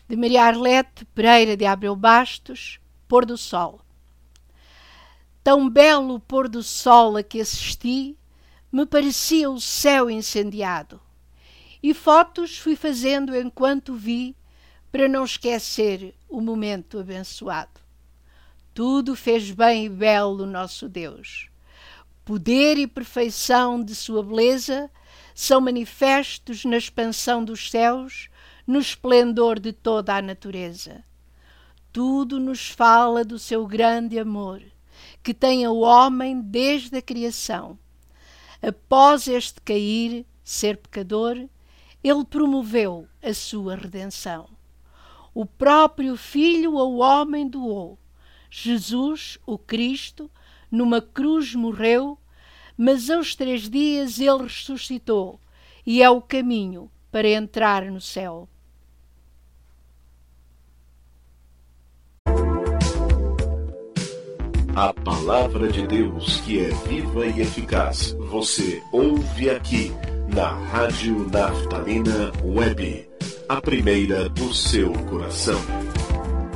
de Maria Arlete Pereira de Abreu Bastos, Pôr do Sol. Tão belo o pôr do sol a que assisti, me parecia o céu incendiado. E fotos fui fazendo enquanto vi, para não esquecer o momento abençoado. Tudo fez bem e belo o nosso Deus. Poder e perfeição de sua beleza são manifestos na expansão dos céus, no esplendor de toda a natureza. Tudo nos fala do seu grande amor, que tem ao homem desde a criação. Após este cair, ser pecador, ele promoveu a sua redenção. O próprio Filho ao homem doou. Jesus, o Cristo, numa cruz morreu, mas aos 3 dias ele ressuscitou e é o caminho para entrar no céu. A palavra de Deus, que é viva e eficaz, você ouve aqui na Rádio Naftalina Web, a primeira do seu coração.